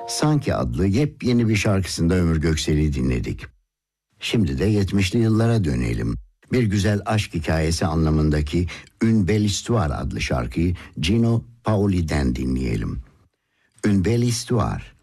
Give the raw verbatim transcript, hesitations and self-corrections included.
Sanki adlı yepyeni bir şarkısında Ömür Göksel'i dinledik. Şimdi de yetmişli yıllara dönelim. Bir güzel aşk hikayesi anlamındaki Une belle histoire adlı şarkıyı Gino Paoli'den dinleyelim. Une belle histoire,